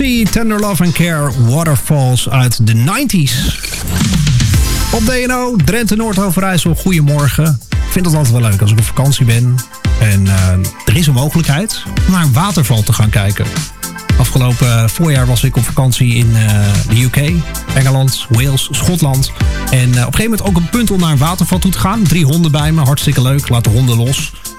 Lucy, Tender Love and Care, Waterfalls uit de 90s. Op DNO, Drenthe Noord-Overijssel, goedemorgen. Ik vind het altijd wel leuk als ik op vakantie ben. En er is een mogelijkheid om naar een waterval te gaan kijken. Afgelopen voorjaar was ik op vakantie in de UK, Engeland, Wales, Schotland. En op een gegeven moment ook een punt om naar een waterval toe te gaan. 3 honden bij me, hartstikke leuk, laat de honden los.